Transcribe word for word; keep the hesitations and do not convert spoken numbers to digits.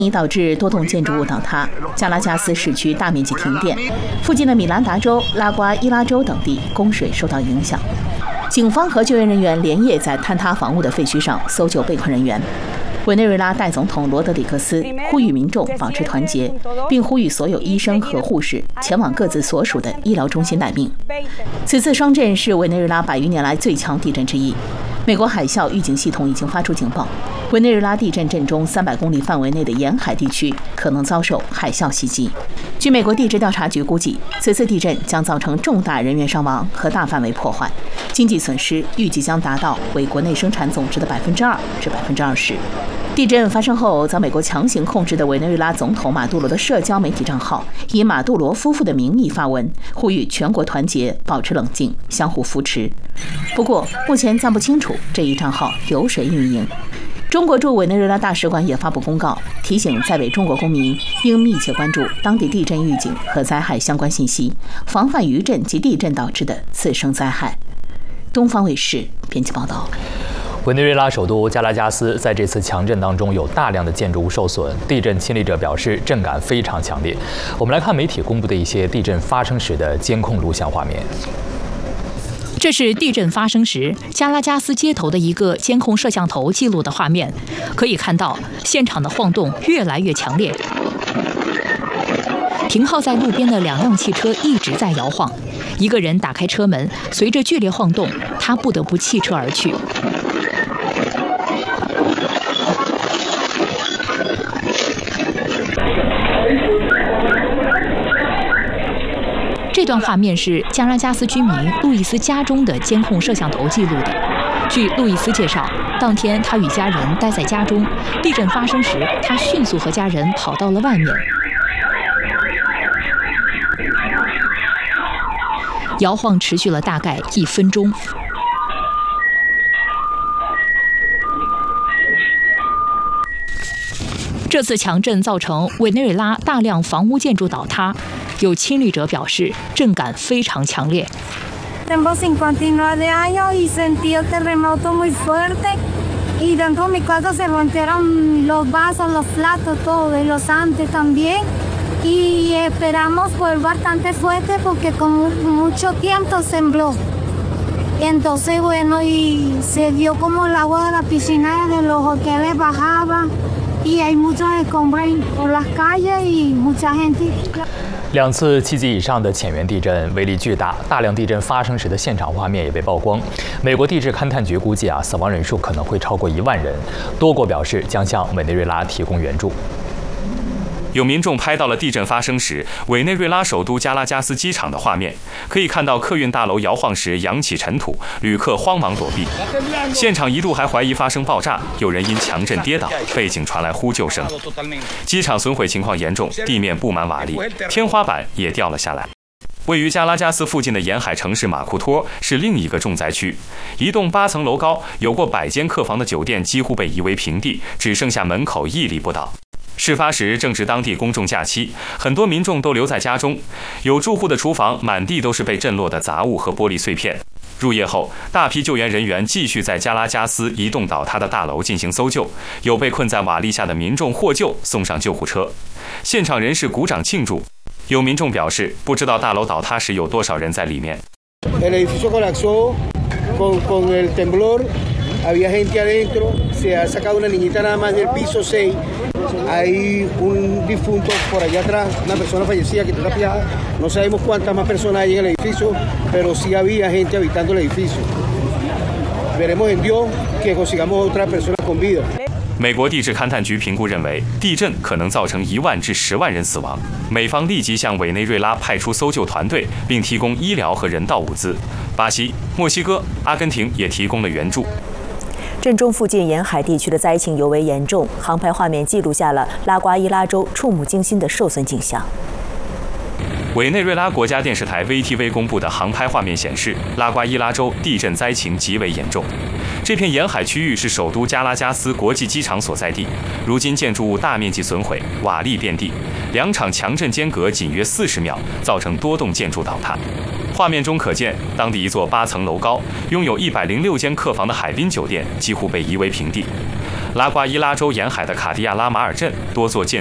已导致多栋建筑物倒塌，加拉加斯市区大面积停电，附近的米兰达州、拉瓜伊拉州等地供水受到影响。警方和救援人员连夜在坍塌房屋的废墟上搜救被困人员。委内瑞拉代总统罗德里格斯呼吁民众保持团结，并呼吁所有医生和护士前往各自所属的医疗中心待命。此次双震是委内瑞拉百余年来最强地震之一。美国海啸预警系统已经发出警报，委内瑞拉地震震中三百公里范围内的沿海地区可能遭受海啸袭击。据美国地质调查局估计，此次地震将造成重大人员伤亡和大范围破坏，经济损失预计将达到为国内生产总值的百分之二至百分之二十。地震发生后，遭美国强行控制的委内瑞拉总统马杜罗的社交媒体账号以马杜罗夫妇的名义发文，呼吁全国团结，保持冷静，相互扶持。不过，目前暂不清楚这一账号由谁运营。中国驻委内瑞拉大使馆也发布公告，提醒在委中国公民应密切关注当地地震预警和灾害相关信息，防范余震及地震导致的次生灾害。东方卫视编辑报道。 委内瑞拉首都加拉加斯在这次强震当中有大量的建筑物受损，地震亲历者表示震感非常强烈。我们来看媒体公布的一些地震发生时的监控录像画面。 这是地震发生时加拉加斯街头的一个监控摄像头记录的画面，可以看到现场的晃动越来越强烈，停靠在路边的两辆汽车一直在摇晃，一个人打开车门，随着剧烈晃动，他不得不弃车而去。这段画面是加拉加斯居民路易斯家中的监控摄像头记录的。据路易斯介绍，当天他与家人待在家中，地震发生时，他迅速和家人跑到了外面。摇晃持续了大概一分钟。这次强震造成委内瑞拉大量房屋建筑倒塌，有亲历者表示震感非常强烈。 Tengo cincuenta y nueve años y sentí el terremoto muy fuerte y dentro de mi cuarto se rompieron los vasos, los platos, todo, y los santos también. Y esperamos fue bastante fuerte porque con mucho tiempo tembló. Entonces, bueno, y se vio como el agua de la piscina de los hoteles bajaba y hay muchos escombros por las calles y mucha gente. 两次七级以上的浅源地震威力巨大，大量地震发生时的现场画面也被曝光。美国地质勘探局估计啊，死亡人数可能会超过一万人。多国表示将向委内瑞拉提供援助。 有民众拍到了地震发生时委内瑞拉首都加拉加斯机场的画面，可以看到客运大楼摇晃时扬起尘土，旅客慌忙躲避。现场一度还怀疑发生爆炸，有人因强震跌倒，背景传来呼救声。机场损毁情况严重，地面布满瓦砾，天花板也掉了下来。位于加拉加斯附近的沿海城市马库托是另一个重灾区，一栋八层楼高、有过百间客房的酒店几乎被夷为平地，只剩下门口屹立不倒。事发时正值当地公众假期，很多民众都留在家中。有住户的厨房满地都是被震落的杂物和玻璃碎片。入夜后，大批救援人员继续在加拉加斯一栋倒塌的大楼进行搜救，有被困在瓦砾下的民众获救，送上救护车。现场人士鼓掌庆祝。有民众表示，不知道大楼倒塌时有多少人在里面。 El edificio colapsó con con el temblor, había gente adentro, se ha sacado una niñita nada más del piso seis. Hay un difunto por allá atrás, una persona fallecida que está tapiada. No sabemos cuántas más personas hay en el edificio, pero sí había gente habitando el edificio. Veremos en Dios que consigamos otras personas con vida. 美国地质勘探局评估认为，地震可能造成一万至十万人死亡。美方立即向委内瑞拉派出搜救团队，并提供医疗和人道物资。巴西、墨西哥、阿根廷也提供了援助。 震中附近沿海地区的灾情尤为严重，航拍画面记录下了拉瓜伊拉州触目惊心的受损景象。 委内瑞拉国家电视台 V T V 公布的航拍画面显示，拉瓜伊拉州地震灾情极为严重。这片沿海区域是首都加拉加斯国际机场所在地，如今建筑物大面积损毁，瓦砾遍地。两场强震间隔仅约四十秒，造成多栋建筑倒塌。画面中可见，当地一座八层楼高、拥有一百零六间客房的海滨酒店几乎被夷为平地。 拉瓜伊拉州沿海的卡地亚拉马尔镇多座建